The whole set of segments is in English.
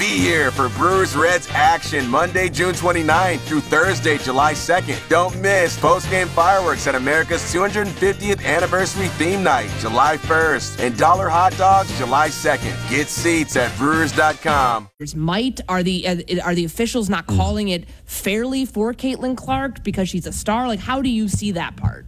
Be here for Brewers Reds action Monday, June 29th through Thursday, July 2nd. Don't miss postgame fireworks at America's 250th anniversary theme night, July 1st, and dollar hot dogs July 2nd. Get seats at Brewers.com. Are the officials not calling it fairly for Caitlin Clark because she's a star? Like, how do you see that part?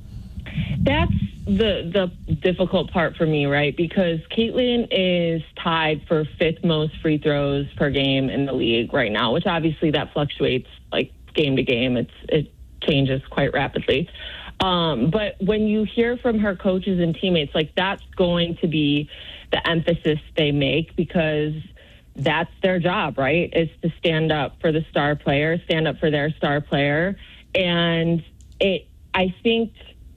That's the difficult part for me, right? Because Caitlin is tied for 5th most free throws per game in the league right now, which obviously that fluctuates like game to game. It changes quite rapidly. But when you hear from her coaches and teammates, like that's going to be the emphasis they make because that's their job, right? Is to stand up for the star player, stand up for their star player. And I think,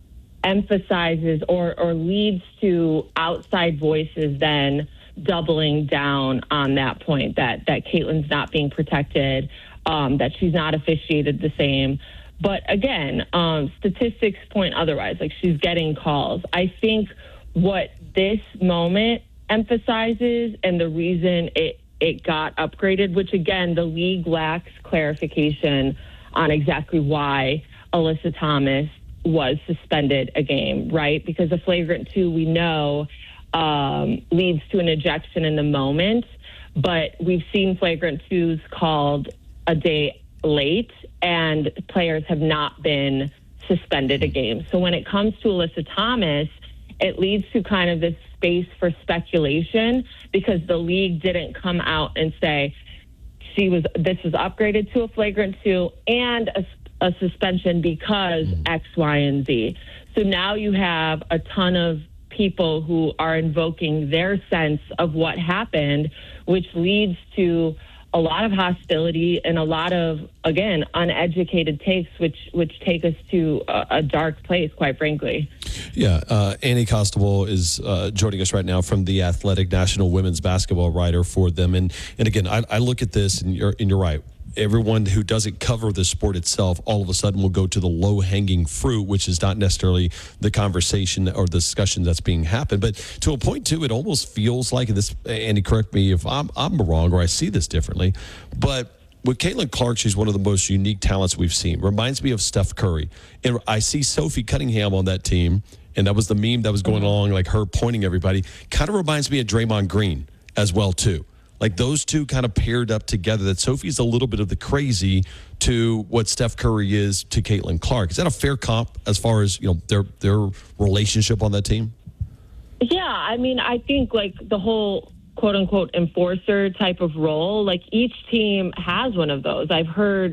emphasizes or leads to outside voices then doubling down on that point that Caitlin's not being protected, that she's not officiated the same. But again, statistics point otherwise, like she's getting calls. I think what this moment emphasizes and the reason it got upgraded, which again, the league lacks clarification on exactly why Alyssa Thomas was suspended a game, right? Because a flagrant 2, we know, leads to an ejection in the moment, but we've seen flagrant 2s called a day late, and players have not been suspended a game. So when it comes to Alyssa Thomas, it leads to kind of this space for speculation because the league didn't come out and say this was upgraded to a flagrant 2 and a suspension because X, Y, and Z. So now you have a ton of people who are invoking their sense of what happened, which leads to a lot of hostility and a lot of, again, uneducated takes, which take us to a dark place, quite frankly. Yeah, Annie Constable is joining us right now from The Athletic, national women's basketball writer for them. And again, I look at this, and you're right. Everyone who doesn't cover the sport itself all of a sudden will go to the low-hanging fruit, which is not necessarily the conversation or the discussion that's being happened. But to a point, too, it almost feels like this, Andy, correct me if I'm wrong or I see this differently, but with Caitlin Clark, she's one of the most unique talents we've seen. Reminds me of Steph Curry. And I see Sophie Cunningham on that team, and that was the meme that was going along, like her pointing everybody. Kind of reminds me of Draymond Green as well, too. Like those two kind of paired up together, that Sophie's a little bit of the crazy to what Steph Curry is to Caitlin Clark. Is that a fair comp as far as, their relationship on that team? Yeah, I mean, I think like the whole quote unquote enforcer type of role, like each team has one of those. I've heard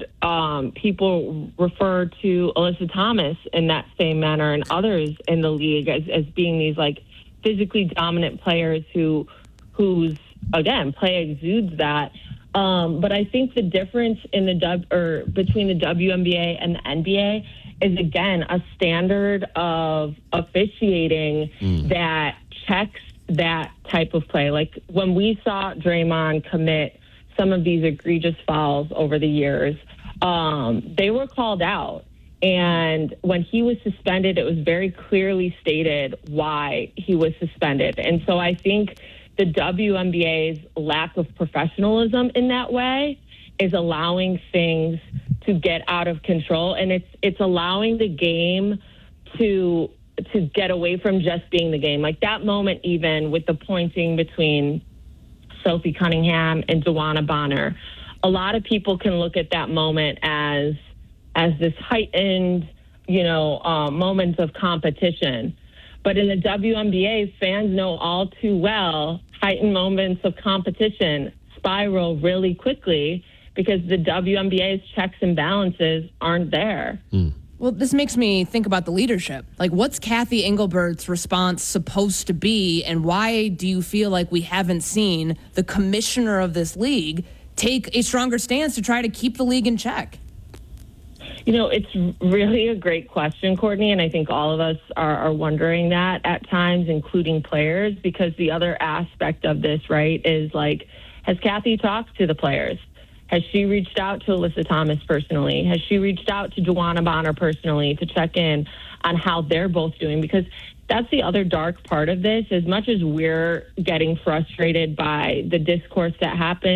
people refer to Alyssa Thomas in that same manner and others in the league as being these like physically dominant players whose again, play exudes that. But I think the difference in between the WNBA and the NBA is, again, a standard of officiating that checks that type of play. Like when we saw Draymond commit some of these egregious fouls over the years, they were called out. And when he was suspended, it was very clearly stated why he was suspended. And so I think the WNBA's lack of professionalism in that way is allowing things to get out of control, and it's allowing the game to get away from just being the game. Like that moment, even with the pointing between Sophie Cunningham and DeWanna Bonner, a lot of people can look at that moment as this heightened, moment of competition. But in the WNBA, fans know all too well heightened moments of competition spiral really quickly because the WNBA's checks and balances aren't there. Well, this makes me think about the leadership. Like, what's Kathy Engelbert's response supposed to be, and why do you feel like we haven't seen the commissioner of this league take a stronger stance to try to keep the league in check? It's really a great question, Courtney, and I think all of us are wondering that at times, including players, because the other aspect of this, right, is like, has Kathy talked to the players? Has she reached out to Alyssa Thomas personally? Has she reached out to DeWanna Bonner personally to check in on how they're both doing? Because that's the other dark part of this. As much as we're getting frustrated by the discourse that happened